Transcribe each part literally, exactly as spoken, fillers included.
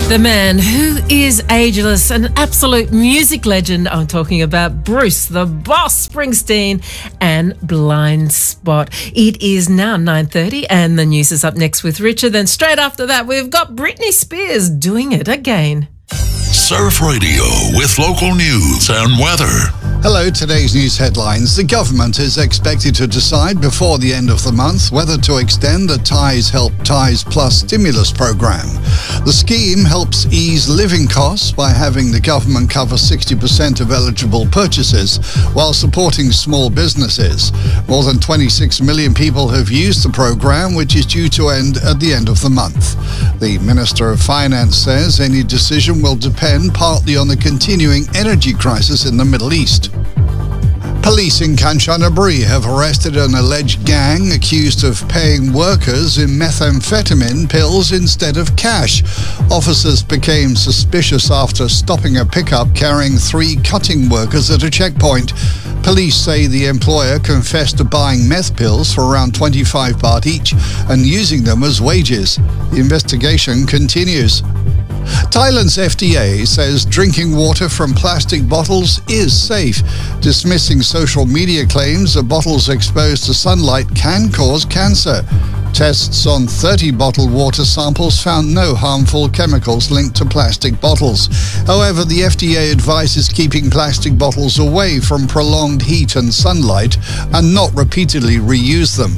The man who is ageless, an absolute music legend. I'm talking about Bruce, the Boss Springsteen, and Blind Spot. It is now nine thirty and the news is up next with Richard. Then straight after that, we've got Britney Spears doing it again. Surf Radio with local news and weather. Hello, today's news headlines. The government is expected to decide before the end of the month whether to extend the Ties Help Ties Plus stimulus program. The scheme helps ease living costs by having the government cover sixty percent of eligible purchases while supporting small businesses. More than twenty-six million people have used the program, which is due to end at the end of the month. The Minister of Finance says any decision will depend partly on the continuing energy crisis in the Middle East. Police in Kanchanaburi have arrested an alleged gang accused of paying workers in methamphetamine pills instead of cash. Officers became suspicious after stopping a pickup carrying three cutting workers at a checkpoint. Police say the employer confessed to buying meth pills for around twenty-five baht each and using them as wages. The investigation continues. Thailand's F D A says drinking water from plastic bottles is safe, dismissing social media claims that bottles exposed to sunlight can cause cancer. Tests on thirty bottled water samples found no harmful chemicals linked to plastic bottles. However, the F D A advises keeping plastic bottles away from prolonged heat and sunlight and not repeatedly reuse them.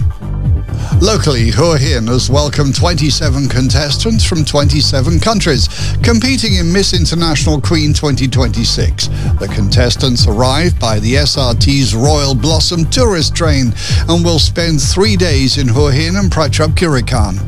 Locally, Hua Hin has welcomed twenty-seven contestants from twenty-seven countries, competing in Miss International Queen twenty twenty-six. The contestants arrived by the S R T's Royal Blossom tourist train and will spend three days in Hua Hin and Prachapkirikan.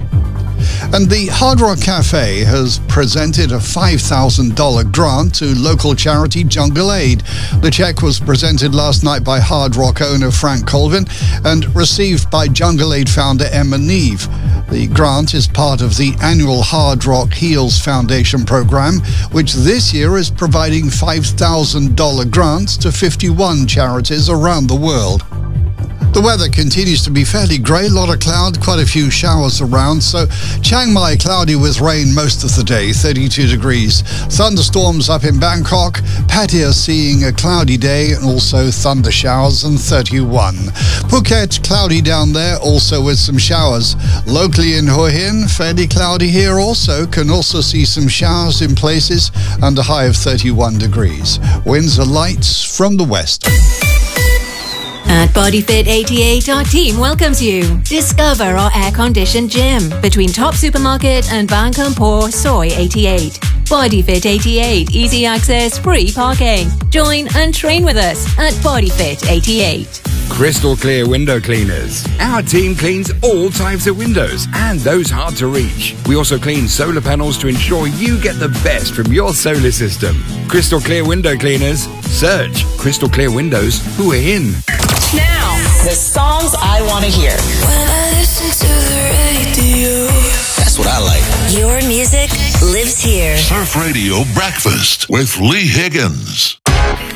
And the Hard Rock Cafe has presented a five thousand dollars grant to local charity Jungle Aid. The check was presented last night by Hard Rock owner Frank Colvin and received by Jungle Aid founder Emma Neve. The grant is part of the annual Hard Rock Heals Foundation program, which this year is providing five thousand dollars grants to fifty-one charities around the world. The weather continues to be fairly grey, a lot of cloud, quite a few showers around. So Chiang Mai cloudy with rain most of the day, thirty-two degrees. Thunderstorms up in Bangkok. Pattaya seeing a cloudy day and also thunder showers and thirty-one. Phuket cloudy down there, also with some showers. Locally in Hua Hin, fairly cloudy here also. Can also see some showers in places and a high of thirty-one degrees. Winds are light from the west. At BodyFit eighty-eight, our team welcomes you. Discover our air-conditioned gym between Top Supermarket and Bang Kampor Soy eighty-eight. BodyFit eighty-eight, easy access, free parking. Join and train with us at BodyFit eighty-eight. Crystal Clear Window Cleaners. Our team cleans all types of windows and those hard to reach. We also clean solar panels to ensure you get the best from your solar system. Crystal Clear Window Cleaners. Search Crystal Clear Windows Hua Hin. Now, the songs I want to hear. When I listen to the radio. That's what I like. Your music lives here. Surf Radio Breakfast with Lee Higgins.